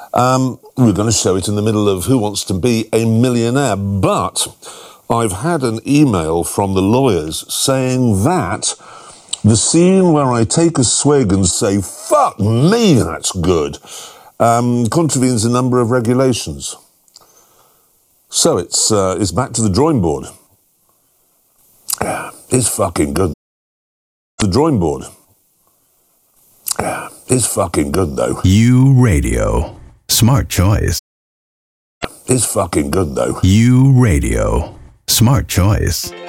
We're going to show it in the middle of Who Wants to Be a Millionaire, but I've had an email from the lawyers saying that the scene where I take a swig and say, fuck me, that's good, contravenes a number of regulations. So it's back to the drawing board. Yeah, it's fucking good. The drawing board. Yeah, it's fucking good though. U Radio. Smart choice. It's fucking good though. U Radio. Smart choice.